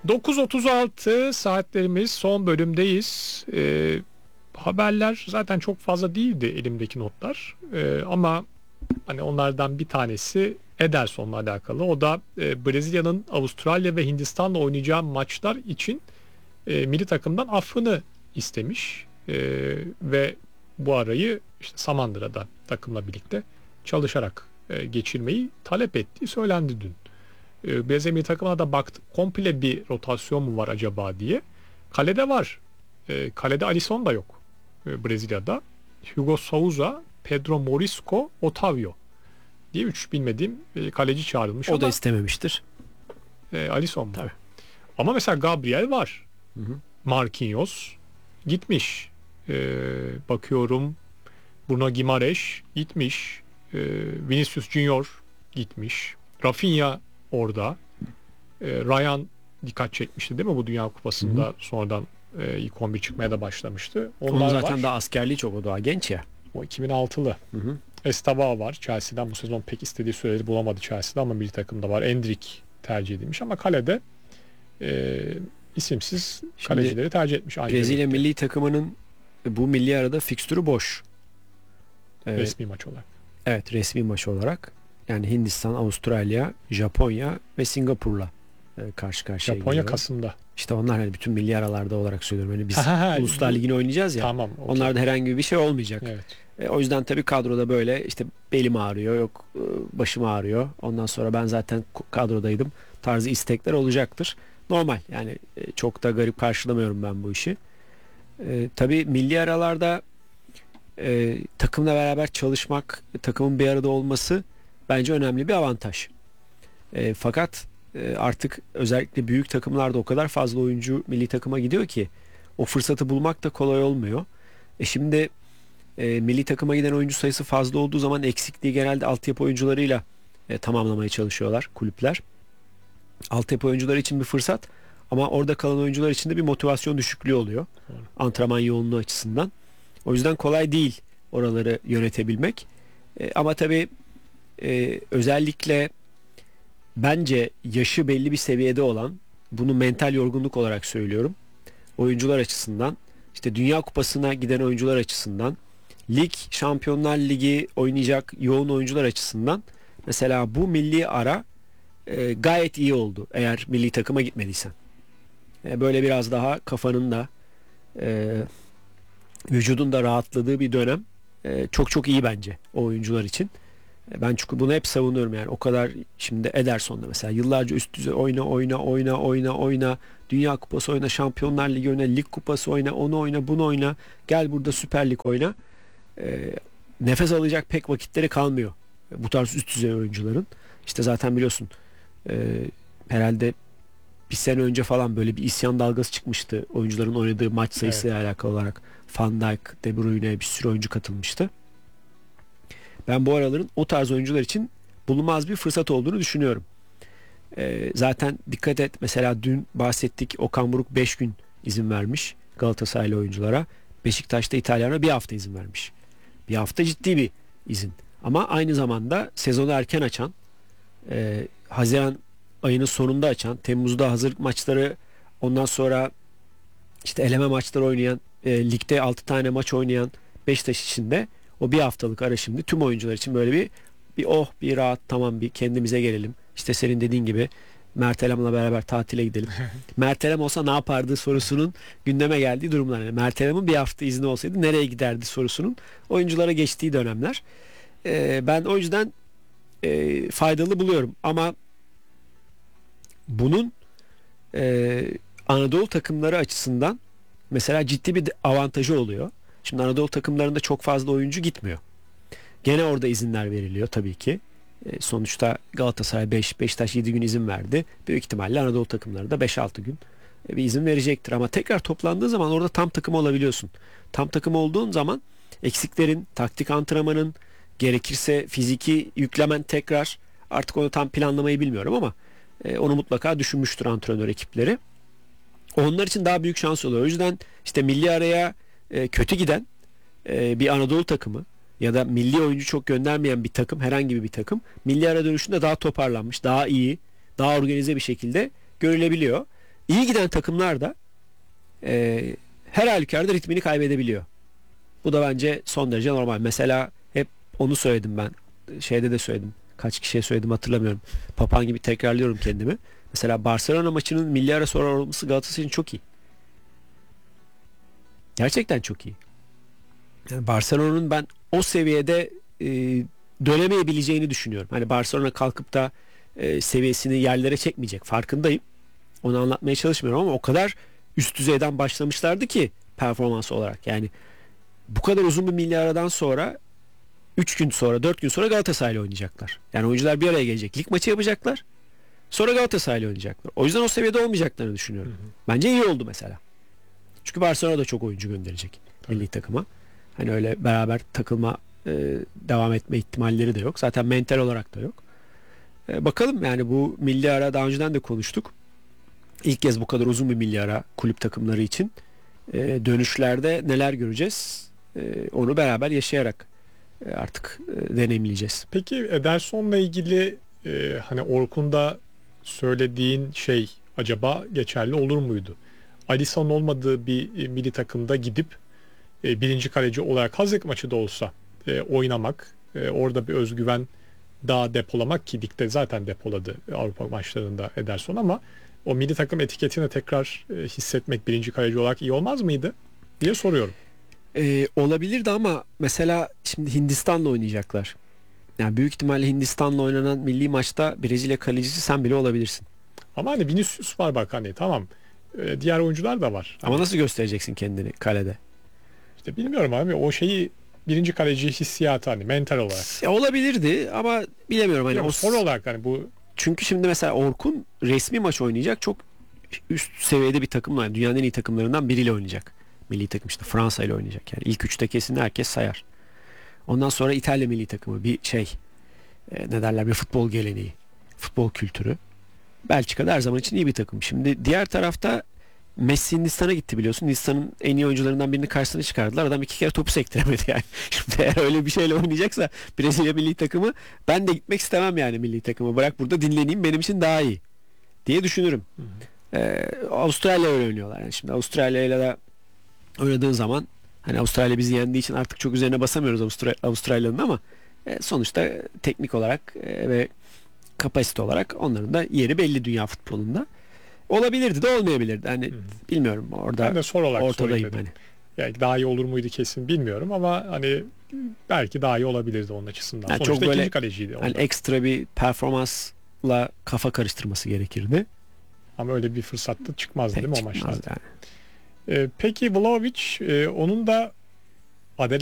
9.36 saatlerimiz, son bölümdeyiz. Haberler zaten çok fazla değildi elimdeki notlar. Ama hani onlardan bir tanesi Ederson'la alakalı. O da Brezilya'nın Avustralya ve Hindistan'la oynayacağı maçlar için milli takımdan affını istemiş. Ve bu arayı işte Samandıra'da takımla birlikte çalışarak geçirmeyi talep ettiği söylendi dün. Brezilya milli takımına da baktık. Komple bir rotasyon mu var acaba diye. Kalede var. Kalede Alisson da yok. Brezilya'da. Hugo Souza, Pedro Morisco, Otavio diye 3 bilmediğim kaleci çağrılmış. O da istememiştir. Alisson mu? Tabii. Ama mesela Gabriel var. Hı hı. Marquinhos gitmiş. Bakıyorum. Bruno Guimaraes gitmiş. Vinicius Junior gitmiş. Rafinha orada. Ryan dikkat çekmişti değil mi bu Dünya Kupası'nda? Hı-hı. Sonradan ilk 11 çıkmaya da başlamıştı. Onun zaten var. Daha askerliği çok, o daha genç ya. O 2006'lı. Hı-hı. Estabao var Chelsea'den. Bu sezon pek istediği süreleri bulamadı Chelsea'de ama milli takımda var. Endrick tercih edilmiş ama kalede isimsiz kalecileri tercih etmiş. Brezilya milli takımının bu milli arada fikstürü boş. Resmi maç olarak. Evet, resmi maç olarak. Yani Hindistan, Avustralya, Japonya ve Singapur'la karşı karşıya Japonya geliyor. Kasım'da. İşte onlar hani bütün milli aralarda olarak söylüyorum. Yani biz Uluslar Ligi'ni oynayacağız ya. Tamam. Okay. Onlarda herhangi bir şey olmayacak. Evet. O yüzden tabii kadroda böyle işte belim ağrıyor, yok başım ağrıyor. Ondan sonra ben zaten kadrodaydım tarzı istekler olacaktır. Normal yani, çok da garip karşılamıyorum ben bu işi. Tabii milli aralarda takımla beraber çalışmak, takımın bir arada olması bence önemli bir avantaj. Fakat artık özellikle büyük takımlarda o kadar fazla oyuncu milli takıma gidiyor ki o fırsatı bulmak da kolay olmuyor. Şimdi milli takıma giden oyuncu sayısı fazla olduğu zaman eksikliği genelde altyapı oyuncularıyla tamamlamaya çalışıyorlar kulüpler. Altyapı oyuncuları için bir fırsat ama orada kalan oyuncular için de bir motivasyon düşüklüğü oluyor. Antrenman yoğunluğu açısından. O yüzden kolay değil oraları yönetebilmek. Ama tabii özellikle bence yaşı belli bir seviyede olan, bunu mental yorgunluk olarak söylüyorum, oyuncular açısından, işte Dünya Kupası'na giden oyuncular açısından, lig, Şampiyonlar Ligi oynayacak yoğun oyuncular açısından mesela bu milli ara gayet iyi oldu eğer milli takıma gitmediysen. Böyle biraz daha kafanın da vücudun da rahatladığı bir dönem çok çok iyi bence o oyuncular için. Ben çünkü bunu hep savunuyorum yani. O kadar, şimdi Ederson'da mesela yıllarca üst düzey oyna, Dünya Kupası oyna, Şampiyonlar Ligi oyna, Lig Kupası oyna, onu oyna, bunu oyna, gel burada Süper Lig oyna. Nefes alacak pek vakitleri kalmıyor bu tarz üst düzey oyuncuların. İşte zaten biliyorsun herhalde bir sene önce falan böyle bir isyan dalgası çıkmıştı oyuncuların oynadığı maç sayısıyla alakalı olarak. Van Dijk, De Bruyne, bir sürü oyuncu katılmıştı. Ben bu araların o tarz oyuncular için bulunmaz bir fırsat olduğunu düşünüyorum. Zaten dikkat et, mesela dün bahsettik, Okan Buruk 5 gün izin vermiş Galatasaraylı oyunculara. Beşiktaş'ta İtalyan'a bir hafta izin vermiş. Bir hafta ciddi bir izin. Ama aynı zamanda sezonu erken açan, Haziran ayının sonunda açan, Temmuz'da hazırlık maçları, ondan sonra işte eleme maçları oynayan, ligde 6 tane maç oynayan Beşiktaş için de o bir haftalık ara şimdi tüm oyuncular için böyle bir rahat, tamam, bir kendimize gelelim. İşte senin dediğin gibi Mert Elam'la beraber tatile gidelim. Mert Elam olsa ne yapardı sorusunun gündeme geldiği durumlar. Yani Mert Elam'ın bir hafta izni olsaydı nereye giderdi sorusunun oyunculara geçtiği dönemler. Ben o yüzden faydalı buluyorum. Ama bunun Anadolu takımları açısından mesela ciddi bir avantajı oluyor. Şimdi Anadolu takımlarında çok fazla oyuncu gitmiyor. Gene orada izinler veriliyor tabii ki. Sonuçta Galatasaray 5, Beşiktaş 7 gün izin verdi. Büyük ihtimalle Anadolu takımları da 5-6 gün bir izin verecektir. Ama tekrar toplandığı zaman orada tam takım olabiliyorsun. Tam takım olduğun zaman eksiklerin, taktik antrenmanın, gerekirse fiziki yüklemen tekrar, artık onu tam planlamayı bilmiyorum ama onu mutlaka düşünmüştür antrenör ekipleri. Onlar için daha büyük şans oluyor. O yüzden işte milli araya kötü giden bir Anadolu takımı ya da milli oyuncu çok göndermeyen bir takım, herhangi bir takım milli ara dönüşünde daha toparlanmış, daha iyi, daha organize bir şekilde görülebiliyor. iyi giden takımlar da her halükarda ritmini kaybedebiliyor. Bu da bence son derece normal. Mesela hep onu söyledim ben. Şeyde de söyledim. Kaç kişiye söyledim hatırlamıyorum. Papağan gibi tekrarlıyorum kendimi. Mesela Barcelona maçının milli ara sonra olması Galatasaray'ın çok iyi. Gerçekten çok iyi. Yani Barcelona'nın ben o seviyede dönemeyebileceğini düşünüyorum. Hani Barcelona kalkıp da seviyesini yerlere çekmeyecek. Farkındayım. Onu anlatmaya çalışmıyorum ama o kadar üst düzeyden başlamışlardı ki performans olarak. Yani bu kadar uzun bir milli aradan sonra 3 gün sonra 4 gün sonra Galatasaray'la oynayacaklar. Yani oyuncular bir araya gelecek. Lig maçı yapacaklar. Sonra Galatasaray'la oynayacaklar. O yüzden o seviyede olmayacaklarını düşünüyorum. Bence iyi oldu mesela. Çünkü Barcelona da çok oyuncu gönderecek milli takıma. Hani öyle beraber takılma devam etme ihtimalleri de yok. Zaten mental olarak da yok. Bakalım yani bu milli ara daha önceden de konuştuk. İlk kez bu kadar uzun bir milli ara kulüp takımları için. Dönüşlerde neler göreceğiz? Onu beraber yaşayarak artık deneyimleyeceğiz. Peki Ederson'la ilgili hani Orkun'da söylediğin şey acaba geçerli olur muydu? Alisson olmadığı bir milli takımda gidip birinci kaleci olarak hazırlık maçı da olsa oynamak, orada bir özgüven daha depolamak ki ligde zaten depoladı Avrupa maçlarında Ederson ama o milli takım etiketini tekrar hissetmek birinci kaleci olarak iyi olmaz mıydı diye soruyorum. Olabilirdi ama mesela şimdi Hindistan'la oynayacaklar. Yani büyük ihtimalle Hindistan'la oynanan milli maçta Brezilya kalecisi sen bile olabilirsin. Ama hani Vinicius var bak hani tamam diğer oyuncular da var. Ama Hani, nasıl göstereceksin kendini kalede? işte bilmiyorum abi o şeyi birinci kaleci hissiyatı hani mental olarak. Olabilirdi ama bilemiyorum hani Yok, spor olarak hani bu çünkü şimdi mesela Orkun resmi maç oynayacak çok üst seviyede bir takımla yani dünyanın en iyi takımlarından biriyle oynayacak. Milli takım işte Fransa ile oynayacak yani ilk üçte kesin herkes sayar. Ondan sonra İtalya milli takımı bir şey ne derler bir futbol geleneği, futbol kültürü. Belçika'da her zaman için iyi bir takım. Şimdi diğer tarafta Messi Hindistan'a gitti biliyorsun. Hindistan'ın en iyi oyuncularından birini karşısına çıkardılar. Adam 2 kere topu sektiremedi yani. Şimdi eğer öyle bir şeyle oynayacaksa Brezilya milli takımı ben de gitmek istemem yani milli takımı. Bırak burada dinleneyim benim için daha iyi diye düşünürüm. Avustralya öyle oynuyorlar. Yani şimdi Avustralya ile de oynadığın zaman hani Avustralya bizi yendiği için artık çok üzerine basamıyoruz Avustralya'nın ama sonuçta teknik olarak ve kapasite olarak onların da yeri belli dünya futbolunda. Olabilirdi de olmayabilirdi. Hani bilmiyorum orada ben de soru olarak ortadayım sorayım hani. dedim. Yani daha iyi olur muydu kesin bilmiyorum ama hani belki daha iyi olabilirdi onun açısından. Yani Sonuçta çok böyle ikinci kaleciydi hani orada. ekstra bir performansla kafa karıştırması gerekirdi. Ama öyle bir fırsat da çıkmazdı Pek değil mi o çıkmaz maçlarda? yani. Peki Vlahovic onun da